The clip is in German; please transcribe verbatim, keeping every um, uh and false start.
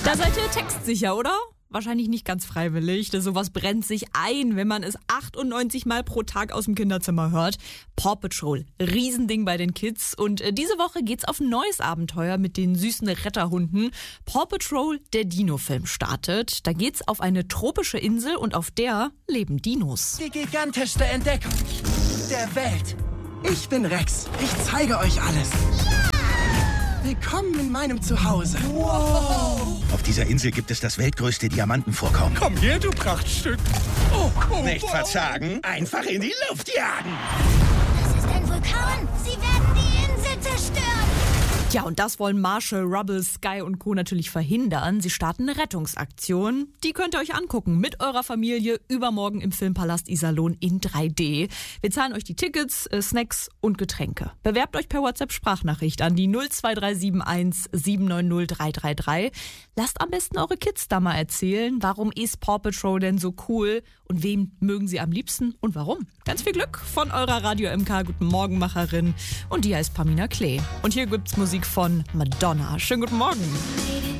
Da seid ihr textsicher, oder? Wahrscheinlich nicht ganz freiwillig. Sowas brennt sich ein, wenn man es achtundneunzig Mal pro Tag aus dem Kinderzimmer hört. Paw Patrol, Riesending bei den Kids. Und diese Woche geht's auf ein neues Abenteuer mit den süßen Retterhunden. Paw Patrol, der Dino-Film startet. Da geht's auf eine tropische Insel und auf der leben Dinos. Die gigantischste Entdeckung der Welt. Ich bin Rex. Ich zeige euch alles. Willkommen in meinem Zuhause. Wow. Auf dieser Insel gibt es das weltgrößte Diamantenvorkommen. Komm her, du Prachtstück. Oh, oh, Nicht wow. verzagen, einfach in die Luft jagen. Das ist ein Vulkan. Sie werden die Insel zerstören. Ja, und das wollen Marshall, Rubble, Sky und Co. natürlich verhindern. Sie starten eine Rettungsaktion. Die könnt ihr euch angucken mit eurer Familie übermorgen im Filmpalast Iserlohn in drei D. Wir zahlen euch die Tickets, äh, Snacks und Getränke. Bewerbt euch per WhatsApp-Sprachnachricht an die null zwei drei sieben eins sieben neun null drei drei drei. Lasst am besten eure Kids da mal erzählen, warum ist Paw Patrol denn so cool und wem mögen sie am liebsten und warum. Ganz viel Glück von eurer Radio M K Guten Morgen Macherin und die heißt Pamina Klee. Und hier gibt's Musik von Madonna. Schönen guten Morgen.